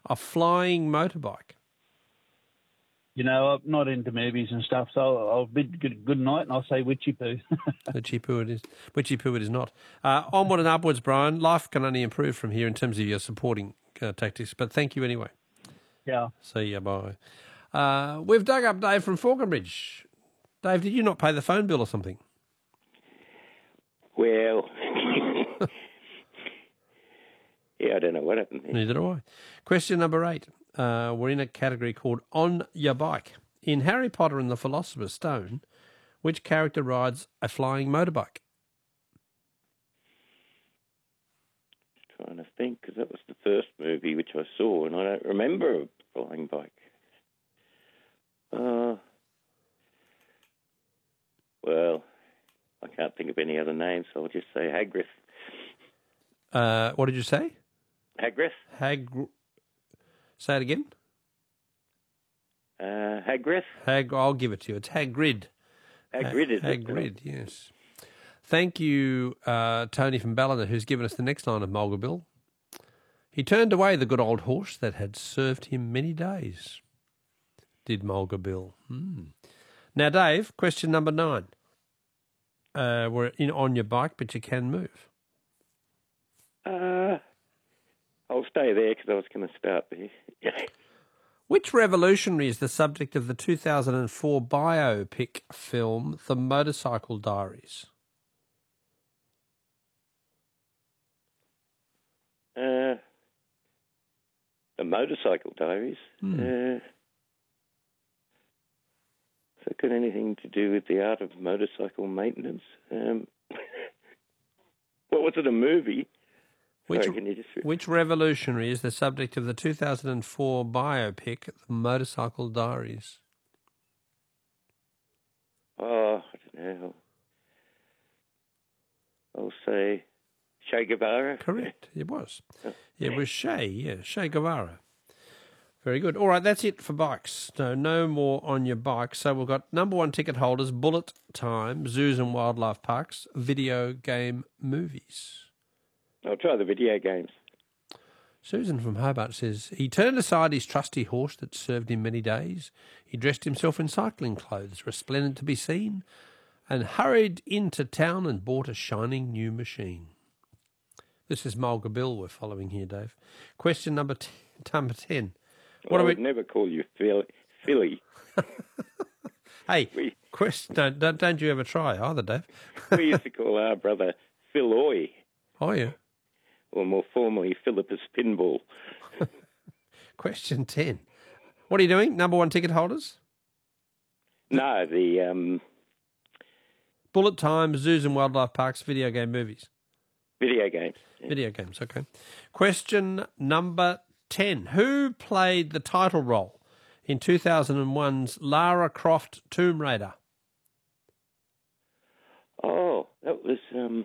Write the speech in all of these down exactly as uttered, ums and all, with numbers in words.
A flying motorbike. You know, I'm not into movies and stuff, so I'll bid good, good night and I'll say witchy poo. Witchy poo it is. Witchy poo it is not. Uh, onward and upwards, Brian. Life can only improve from here in terms of your supporting uh, tactics, but thank you anyway. Yeah. See ya, bye. Uh, we've dug up Dave from Falconbridge. Dave, did you not pay the phone bill or something? Well, yeah, I don't know what happened there. Neither do I. Question number eight. Uh, we're in a category called On Your Bike. In Harry Potter and the Philosopher's Stone, which character rides a flying motorbike? Trying to think, because that was the first movie which I saw, and I don't remember a flying bike. Uh, well, I can't think of any other names, so I'll just say Hagrid. Uh, what did you say? Hagrid. Hag. Say it again. Uh, Hagrid. Hag. I'll give it to you. It's Hagrid. Hagrid, is it? Hagrid, yes. Thank you, uh, Tony from Ballina, who's given us the next line of Mulga Bill. He turned away the good old horse that had served him many days. Did Mulga Bill. Hmm. Now, Dave, question number nine. Uh, we're in On Your Bike, but you can move. Uh, I'll stay there because I was going to start there. Which revolutionary is the subject of the two thousand four biopic film The Motorcycle Diaries? Uh, The Motorcycle Diaries? Hmm. Uh, has that got anything to do with the art of motorcycle maintenance? Um, what was it, a movie? Which, Sorry, can you just... which revolutionary is the subject of the two thousand four biopic The Motorcycle Diaries? Oh, I don't know. I'll say Che Guevara. Correct, it was. It was Che, yeah, Che Guevara. Very good. All right, that's it for bikes. No, no more On Your Bike. So we've got number one ticket holders, bullet time, zoos and wildlife parks, video game movies. I'll try the video games. Susan from Hobart says, he turned aside his trusty horse that served him many days. He dressed himself in cycling clothes, resplendent to be seen, and hurried into town and bought a shining new machine. This is Mulga Bill we're following here, Dave. Question number, t- number ten. What Well, I are would we... never call you Phil- Philly. Hey, we, question, don't, don't, don't you ever try either, Dave. we used to call our brother Philoy, Oh, yeah. or more formally, Philippus Pinball. Question ten. What are you doing? Number one ticket holders? No, the... Um, Bullet time, zoos and wildlife parks, video game movies. video games. Yeah. Video games, okay. Question number ten. Who played the title role in two thousand one's Lara Croft Tomb Raider? Oh, that was... Um,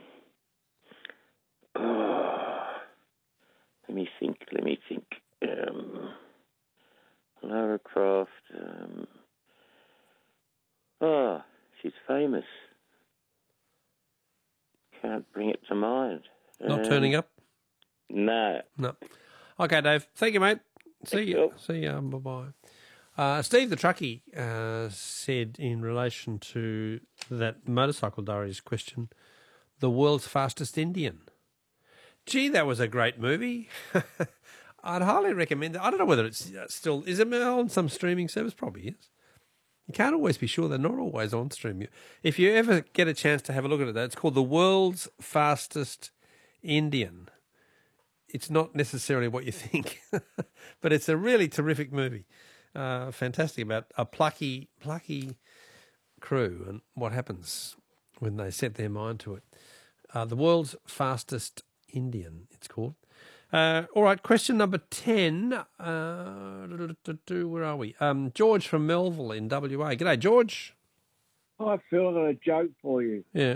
oh, let me think, let me think. Um, Lara Croft... Um, oh, she's famous. Can't bring it to mind. Not Um, turning up? No. No. Okay, Dave. Thank you, mate. See Thank you. you. See you. Bye-bye. Uh, Steve the Truckie uh, said in relation to that Motorcycle Diaries question, the world's fastest Indian. Gee, that was a great movie. I'd highly recommend it. I don't know whether it's still... Is it on some streaming service? Probably is. You can't always be sure. They're not always on stream. If you ever get a chance to have a look at it, it's called The World's Fastest Indian. It's not necessarily what you think, but it's a really terrific movie. Uh, fantastic about a plucky, plucky crew and what happens when they set their mind to it. Uh, the World's Fastest Indian, it's called. Uh, all right, question number ten. Uh, where are we? Um, George from Melville in W A. G'day, George. Hi, Phil. I've got a joke for you. Yeah.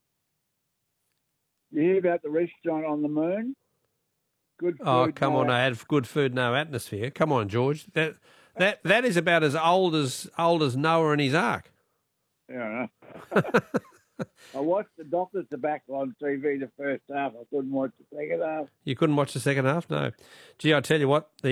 You hear about the restaurant on the moon? Good food. Oh, come no on! I had good food, no atmosphere. Come on, George. That that that is about as old as old as Noah and his ark. Yeah. I watched the Doctor's Tobacco on T V the first half. I couldn't watch the second half. You couldn't watch the second half? No. Gee, I tell you what, the